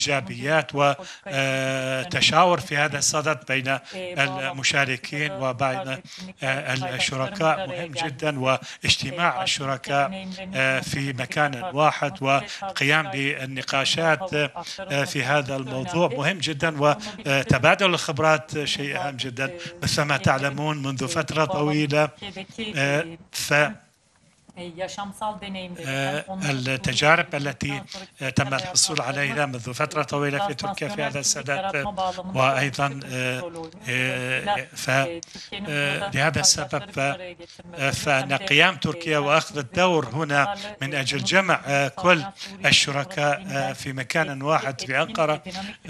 إيجابيات وتشاور في هذا الصدد بين المشاركين وبين الشركاء مهم جدا، واجتماع الشركاء في مكان واحد والقيام بالنقاشات في هذا الموضوع مهم جدا، وتبادل الخبرات شيء أهم جدا. مثل ما تعلمون منذ فترة طويلة التجارب التي تم الحصول عليها منذ فترة طويلة في تركيا في هذا السداد، وأيضا لهذا السبب فإن قيام تركيا وأخذ الدور هنا من أجل جمع كل الشركاء في مكان واحد في أنقرة،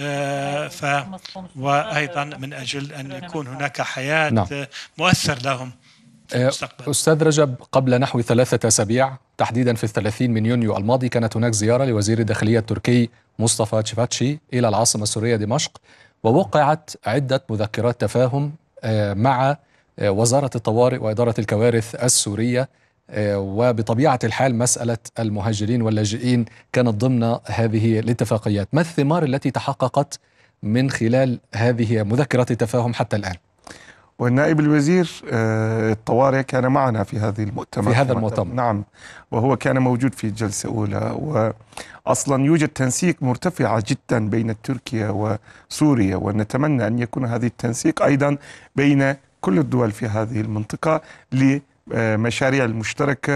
وأيضا من أجل أن يكون هناك حياة مؤثر لهم. أستاذ رجب، قبل نحو 3 أسابيع تحديدا في 30 من يونيو الماضي كانت هناك زيارة لوزير الداخلية التركي مصطفى تشيفاتشي إلى العاصمة السورية دمشق، ووقعت عدة مذكرات تفاهم مع وزارة الطوارئ وإدارة الكوارث السورية، وبطبيعة الحال مسألة المهاجرين واللاجئين كانت ضمن هذه الاتفاقيات. ما الثمار التي تحققت من خلال هذه مذكرات التفاهم حتى الآن؟ والنائب الوزير الطوارئ كان معنا في هذه المؤتمر، في هذا المؤتمر. نعم، وهو كان موجود في الجلسة الأولى. وأصلا يوجد تنسيق مرتفع جدا بين تركيا وسوريا، ونتمنى أن يكون هذا التنسيق أيضا بين كل الدول في هذه المنطقة لمشاريع المشتركة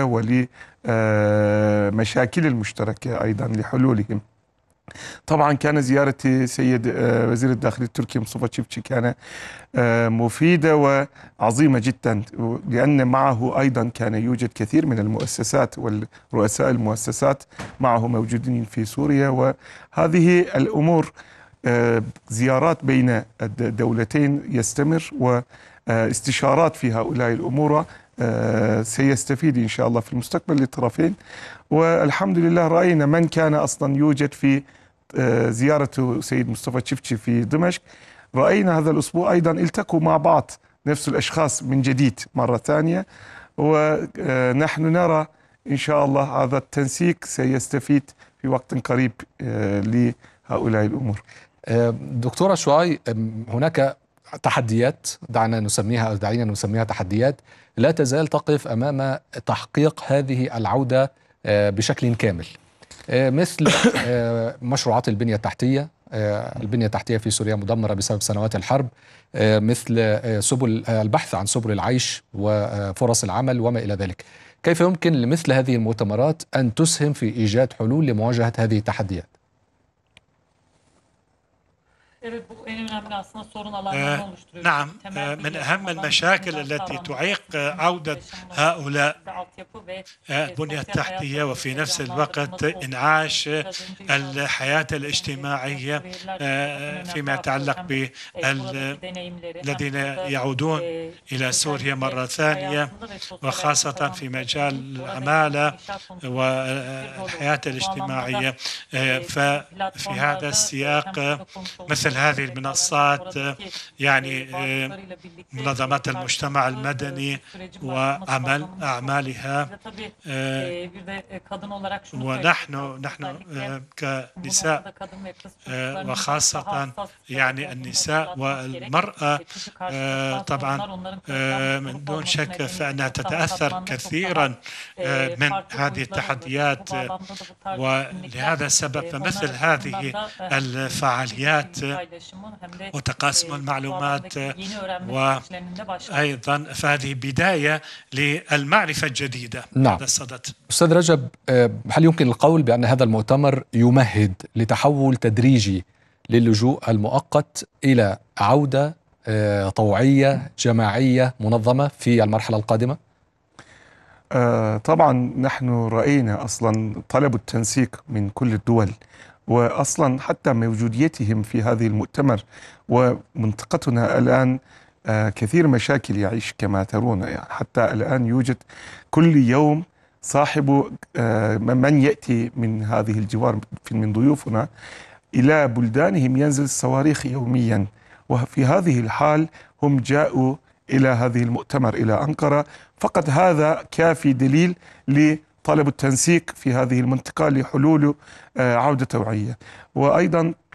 ولمشاكل المشتركة أيضا لحلولهم. طبعا كان زيارة سيد وزير الداخلية التركي مصطفى تشيفاتشي كان مفيدة وعظيمة جدا، لأن معه أيضا كان يوجد كثير من المؤسسات والرؤساء المؤسسات معه موجودين في سوريا. وهذه الأمور زيارات بين الدولتين يستمر، واستشارات في هؤلاء الأمور سيستفيد إن شاء الله في المستقبل للطرفين. والحمد لله رأينا من كان أصلا يوجد في زيارة سيد مصطفى تشيفاتشي في دمشق، رأينا هذا الأسبوع أيضا التقوا مع بعض نفس الأشخاص من جديد مرة ثانية، ونحن نرى إن شاء الله هذا التنسيق سيستفيد في وقت قريب لهؤلاء الأمور. دكتورة شعاي، هناك تحديات دعينا نسميها تحديات لا تزال تقف أمام تحقيق هذه العودة بشكل كامل، مثل مشروعات البنية التحتية. البنية التحتية في سوريا مدمرة بسبب سنوات الحرب، مثل سبل البحث عن سبل العيش وفرص العمل وما إلى ذلك. كيف يمكن لمثل هذه المؤتمرات أن تسهم في إيجاد حلول لمواجهة هذه التحديات؟ نعم، من أهم المشاكل التي تعيق عودة هؤلاء البنية التحتية، وفي نفس الوقت إنعاش الحياة الاجتماعية فيما يتعلق بالذين يعودون إلى سوريا مرة ثانية، وخاصة في مجال العمالة والحياة الاجتماعية. ففي هذا السياق مثل هذه المنصات، يعني منظمات المجتمع المدني وأعمالها، ونحن كنساء وخاصة يعني النساء والمرأة طبعا من دون شك فإنها تتأثر كثيرا من هذه التحديات، ولهذا السبب فمثل هذه الفعاليات وتقاسم المعلومات وأيضا فهذه بداية للمعرفة الجديدة. نعم. هذا الصدد. أستاذ رجب، هل يمكن القول بأن هذا المؤتمر يمهد لتحول تدريجي للجوء المؤقت إلى عودة طوعية جماعية منظمة في المرحلة القادمة؟ طبعا نحن رأينا أصلا طلب التنسيق من كل الدول، وأصلا حتى موجوديتهم في هذه المؤتمر ومنطقتنا الآن كثير مشاكل يعيش كما ترون. يعني حتى الآن يوجد كل يوم صاحب من يأتي من هذه الجوار من ضيوفنا إلى بلدانهم ينزل صواريخ يوميا، وفي هذه الحال هم جاءوا إلى هذه المؤتمر إلى أنقرة. فقط هذا كافي دليل طالبوا التنسيق في هذه المنطقة لحلول عودة توعية. وأيضا